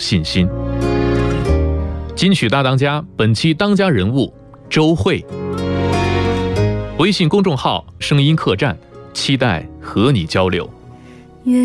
信心。金曲大当家本期当家人物周蕙，微信公众号声音客栈，期待和你交流。